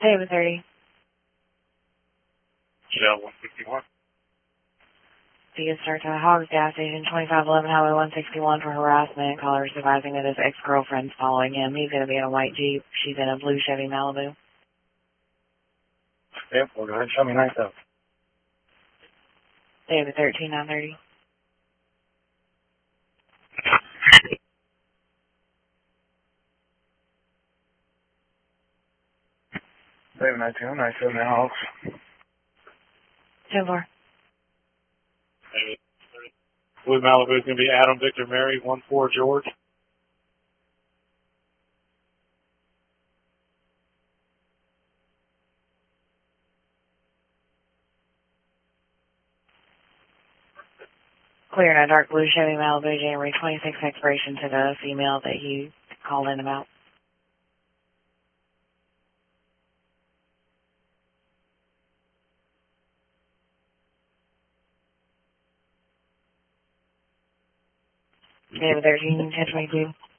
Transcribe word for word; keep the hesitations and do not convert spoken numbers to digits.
David thirty. Shell one sixty-one. Do you start to Hogs gas station twenty-five eleven Highway one sixty-one for harassment. Caller's advising that his ex-girlfriend's following him. He's going to be in a white Jeep. She's in a blue Chevy Malibu. Yep, well, go ahead and show me nine thousand. David thirteen nine thirty. David nineteen, nine seven Hogs. ten four. Blue Malibu is going to be Adam Victor Mary, one four George. Clear in a dark blue Chevy Malibu, January twenty-sixth expiration to the female that you called in about. David thirteen ten twenty-two.